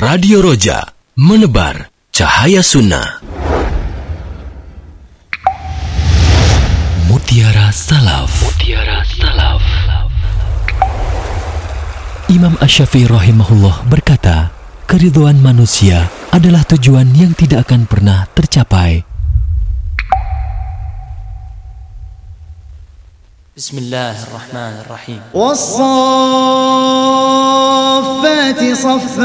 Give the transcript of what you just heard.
Radio Roja, menebar cahaya sunnah. Mutiara Salaf. Mutiara Salaf. Imam Asy-Syafi'i rahimahullah berkata, keridhaan manusia adalah tujuan yang tidak akan pernah tercapai. Bismillahirrahmanirrahim. Was-saffati saffa.